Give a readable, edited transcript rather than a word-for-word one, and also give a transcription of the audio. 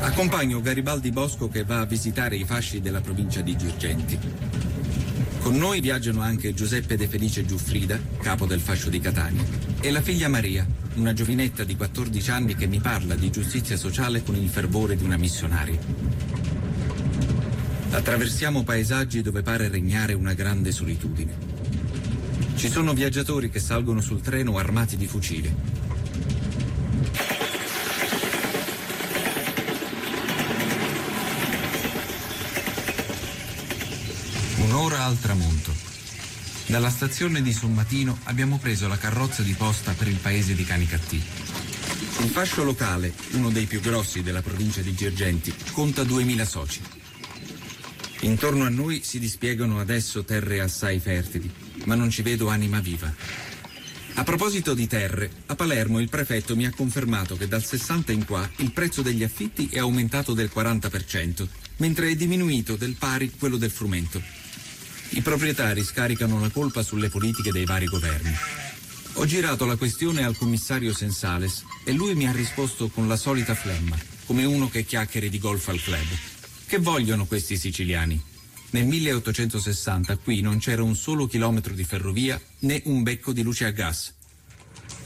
Accompagno Garibaldi Bosco che va a visitare i fasci della provincia di Girgenti. Con noi viaggiano anche Giuseppe De Felice Giuffrida, capo del fascio di Catania, e la figlia Maria, una giovinetta di 14 anni che mi parla di giustizia sociale con il fervore di una missionaria. Attraversiamo paesaggi dove pare regnare una grande solitudine. Ci sono viaggiatori che salgono sul treno armati di fucili. Un'ora al tramonto. Dalla stazione di Sommatino abbiamo preso la carrozza di posta per il paese di Canicattì. Il fascio locale, uno dei più grossi della provincia di Girgenti, conta 2000 soci. Intorno a noi si dispiegano adesso terre assai fertili, ma non ci vedo anima viva. A proposito di terre, a Palermo il prefetto mi ha confermato che dal 60 in qua il prezzo degli affitti è aumentato del 40%, mentre è diminuito del pari quello del frumento. I proprietari scaricano la colpa sulle politiche dei vari governi. Ho girato la questione al commissario Sensales e lui mi ha risposto con la solita flemma, come uno che chiacchieri di golf al club. Che vogliono questi siciliani? Nel 1860 qui non c'era un solo chilometro di ferrovia né un becco di luce a gas.